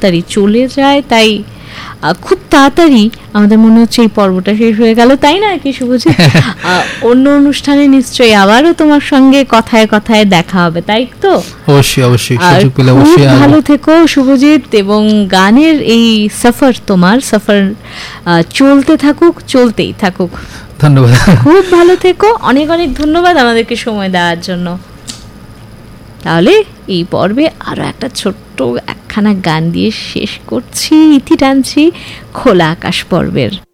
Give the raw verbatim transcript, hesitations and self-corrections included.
তাড়াতাড়ি চলে যায়, তাই খুব তাড়াতাড়ি আমাদের মনে হচ্ছে এই পর্বটা শেষ হয়ে গেল, তাই না কি শুভজিৎ? অন্য অনুষ্ঠানে নিশ্চয়ই আবারও তোমার সঙ্গে কথায় কথায় দেখা হবে, তাই তো? অবশ্যই অবশ্যই, সুযোগ পেলে অবশ্যই। ভালো থেকো শুভজিৎ, এবং গানের এই সফর, তোমার সফর চলতে থাকুক, চলতেই থাকুক। ধন্যবাদ, খুব ভালো থেকো, অনেক অনেক ধন্যবাদ আমাদেরকে সময় দেওয়ার জন্য। তাহলে এই পর্বে আরও একটা ছোট্ট একখানা গান দিয়ে শেষ করছি, ইতি টানছি খোলা আকাশ পর্বের।